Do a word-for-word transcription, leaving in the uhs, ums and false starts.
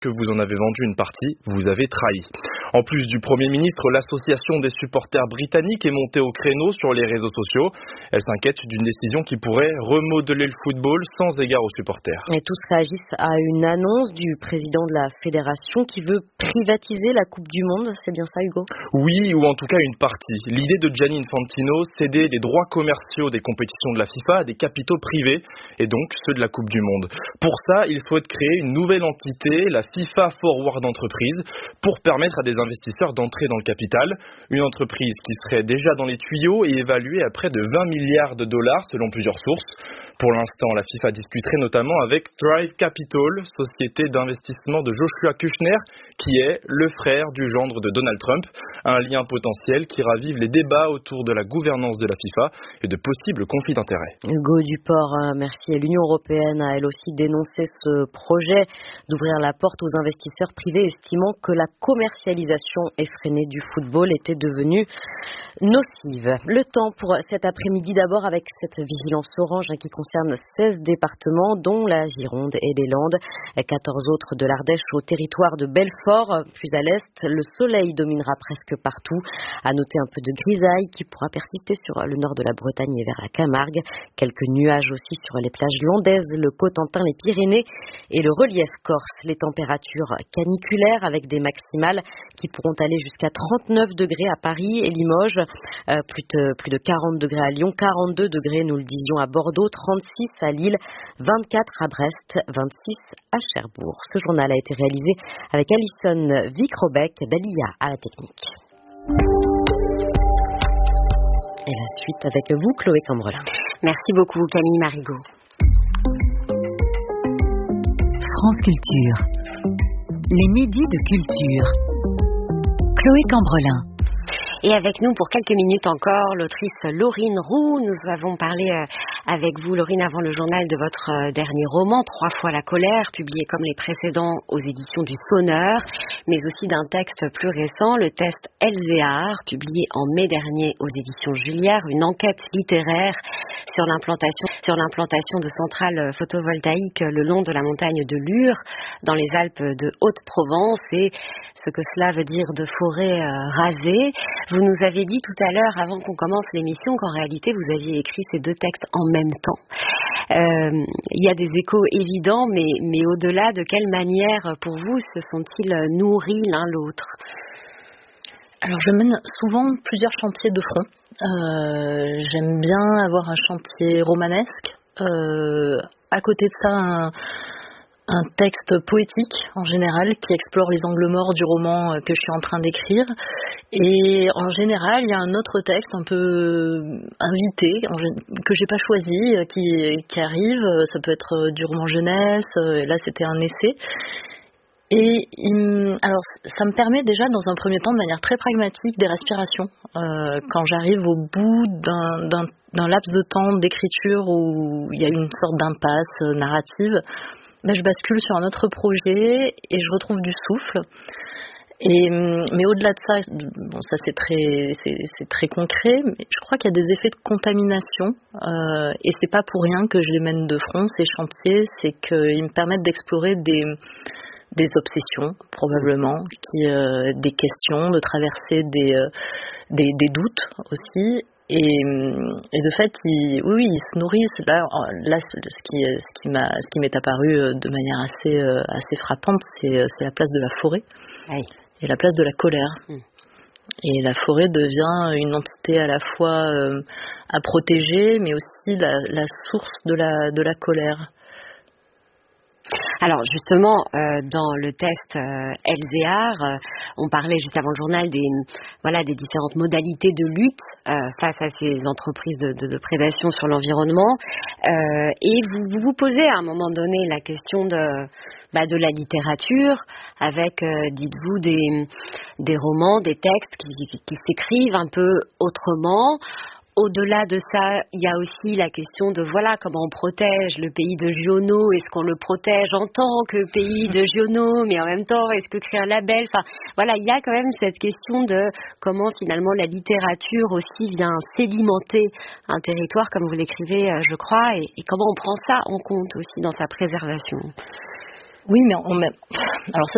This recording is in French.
que vous en avez vendu une partie, vous avez trahi. En plus du Premier ministre, l'association des supporters britanniques est montée au créneau sur les réseaux sociaux. Elle s'inquiète d'une décision qui pourrait remodeler le football sans égard aux supporters. Et tous réagissent à une annonce du président de la fédération qui veut privatiser la Coupe du Monde. C'est bien ça, Hugo ? Oui, ou en tout cas une partie. L'idée de Gianni Infantino, céder les droits commerciaux des compétitions de la FIFA à des capitaux privés, et donc ceux de la Coupe du Monde. Pour ça, il souhaite créer une nouvelle entité, la FIFA Forward Entreprise, pour permettre à des investisseurs d'entrer dans le capital. Une entreprise qui serait déjà dans les tuyaux et évaluée à près de vingt milliards de dollars selon plusieurs sources. Pour l'instant, la FIFA discuterait notamment avec Thrive Capital, société d'investissement de Joshua Kushner, qui est le frère du gendre de Donald Trump. Un lien potentiel qui ravive les débats autour de la gouvernance de la FIFA et de possibles conflits d'intérêts. Hugo Duport, merci. L'Union européenne a elle aussi dénoncé ce projet d'ouvrir la porte aux investisseurs privés, estimant que la commercialisation effrénée du football était devenue nocive. Le temps pour cet après-midi d'abord avec cette vigilance orange qui concerne seize départements, dont la Gironde et les Landes, quatorze autres de l'Ardèche au territoire de Belfort. Plus à l'est, le soleil dominera presque partout. À noter un peu de grisaille qui pourra persister sur le nord de la Bretagne et vers la Camargue. Quelques nuages aussi sur les plages landaises, le Cotentin, les Pyrénées et le relief corse. Les températures caniculaires avec des maximales qui pourront aller jusqu'à trente-neuf degrés à Paris et Limoges, euh, plus, de, plus de quarante degrés à Lyon, quarante-deux degrés, nous le disions, à Bordeaux, trente-six à Lille, vingt-quatre à Brest, vingt-six à Cherbourg. Ce journal a été réalisé avec Alison Vic-Robec, Dalia à la technique. Et la suite avec vous, Chloé Cambrelin. Merci beaucoup, Camille Marigot. France Culture. Les midis de culture. Chloé Cambrelin. Et avec nous pour quelques minutes encore, l'autrice Laurine Roux. Nous avons parlé euh, avec vous, Laurine, avant le journal de votre euh, dernier roman, Trois fois la colère, publié comme les précédents aux éditions du Sonneur, mais aussi d'un texte plus récent, le test Elzéar, publié en mai dernier aux éditions Julière, une enquête littéraire sur l'implantation, sur l'implantation de centrales photovoltaïques le long de la montagne de Lure, dans les Alpes de Haute-Provence, et ce que cela veut dire de forêts euh, rasées. Vous nous avez dit tout à l'heure, avant qu'on commence l'émission, qu'en réalité, vous aviez écrit ces deux textes en même temps. Euh, il y a des échos évidents, mais, mais au-delà, de quelle manière, pour vous, se sont-ils nourris l'un l'autre ? Alors, je mène souvent plusieurs chantiers de front. Euh, j'aime bien avoir un chantier romanesque. Euh, à côté de ça, un... un texte poétique en général qui explore les angles morts du roman que je suis en train d'écrire, et en général il y a un autre texte un peu invité que j'ai pas choisi qui, qui arrive. Ça peut être du roman jeunesse, là c'était un essai, et alors ça me permet déjà dans un premier temps de manière très pragmatique des respirations. Euh, quand j'arrive au bout d'un, d'un, d'un laps de temps d'écriture où il y a une sorte d'impasse narrative, ben, je bascule sur un autre projet et je retrouve du souffle. Et, mais au-delà de ça, bon, ça c'est très, c'est, c'est très concret, mais je crois qu'il y a des effets de contamination, euh, et c'est pas pour rien que je les mène de front, ces chantiers, c'est qu'ils me permettent d'explorer des, des obsessions, probablement, qui, euh, des questions, de traverser des, euh, des, des doutes aussi. Et, et de fait, ils, oui, ils se nourrissent. Là, là ce, qui, ce, qui m'a, ce qui m'est apparu de manière assez, assez frappante, c'est, c'est la place de la forêt, oui, et la place de la colère. Mmh. Et la forêt devient une entité à la fois euh, à protéger, mais aussi la, la source de la, de la colère. Alors justement, euh, dans le test euh, Elzéar, euh, on parlait juste avant le journal des, voilà, des différentes modalités de lutte euh, face à ces entreprises de, de, de prédation sur l'environnement. Euh, et vous, vous vous posez à un moment donné la question de, bah, de la littérature, avec, euh, dites-vous, des, des romans, des textes qui, qui, qui s'écrivent un peu autrement. Au-delà de ça, il y a aussi la question de voilà comment on protège le pays de Giono. Est-ce qu'on le protège en tant que pays de Giono, mais en même temps, est-ce que créer un label, enfin voilà, il y a quand même cette question de comment finalement la littérature aussi vient sédimenter un territoire, comme vous l'écrivez, je crois, et, et comment on prend ça en compte aussi dans sa préservation. Oui, mais on met... alors ça